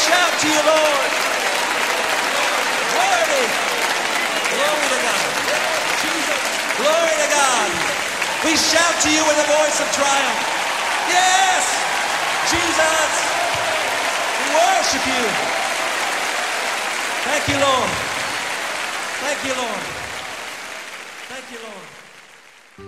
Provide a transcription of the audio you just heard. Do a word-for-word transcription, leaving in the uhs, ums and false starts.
shout to you, Lord. Worthy. Glory to God. Jesus. Glory to God. We shout to you with a voice of triumph. Yes. Jesus. We worship you. Thank you, Lord. Thank you, Lord. Thank you, Lord.